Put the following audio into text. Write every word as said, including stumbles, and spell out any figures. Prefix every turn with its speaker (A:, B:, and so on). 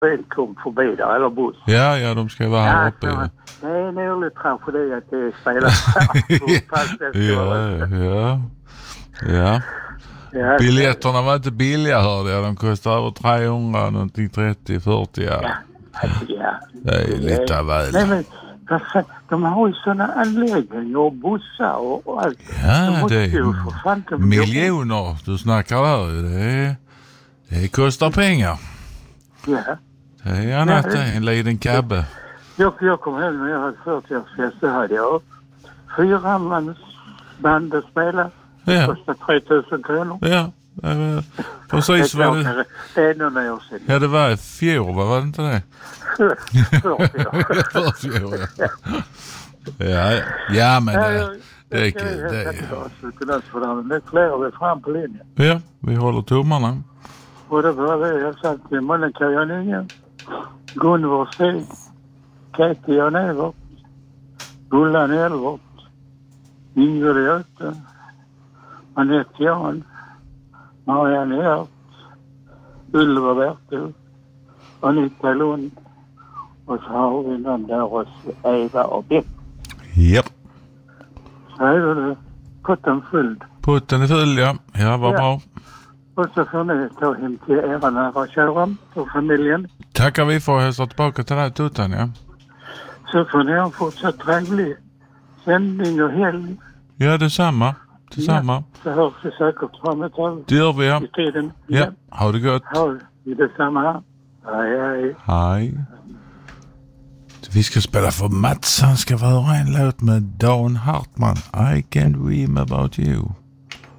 A: bil kom förbi där, eller buss.
B: Ja, ja, de ska vara här
A: Ja,
B: uppe.
A: så,
B: Ja,
A: det är en rolig tragedi att det spelar
B: ja, ja. Ja.
A: ja.
B: Biljetterna var inte billiga, hörde jag. De kostar över trehundra, någonting trettio, fyrtio. Ja.
A: Ja, alltså, ja.
B: Det är lite väl.
A: Nej, men de har ju sådana anläggningar och bussar och, och allt.
B: Ja,
A: de
B: det är
A: ju för fan, de
B: miljoner du snackar där. Det, det kostar pengar.
A: Ja.
B: Det är annat, ja, en liten kabbe.
A: Jag, jag kom hem när jag hade fyrtioårsfest, så hade jag fyra mans band att spela. Det
B: Ja.
A: kostar tre tusen kronor.
B: Ja, det var precis vad det...
A: Det är nog några år sedan.
B: Ja, det var i fjol, var det inte det?
A: fyrtio år.
B: ja. Ja, ja, men det, det är kul.
A: Det
B: Det
A: är
B: är,
A: det är fler vi fram på linjen.
B: ja, vi håller tummarna.
A: Och det var det jag sa till Monica Janingen, Gunvor Stig, Katie Jan-Evert, Bullan Elvert, Ingrid Göte, Anette Jan, Marianne Hjert, Ylva Bertil, Anita Lund, och så har vi någon där hos Eva och Beck.
B: Japp.
A: Så är det potten fylld.
B: Putten är full, ja. Ja, vad
A: Ja.
B: bra.
A: Och så får ni ta hem till era nära köra och familjen.
B: Tackar vi för att hälsa tillbaka till dig, Tuttan, ja.
A: Så får ni ha en fortsatt trevlig sändning och helg.
B: Ja, detsamma. Detsamma.
A: Ja, så hörs vi säkert fram ett tag.
B: Det gör vi, ja.
A: I tiden.
B: Ja, ha det gott.
A: Ja, i detsamma. Hej, hej.
B: Hej. Vi ska spela för Mats. Han ska få höra en låt med Dan Hartman. I can't dream about you.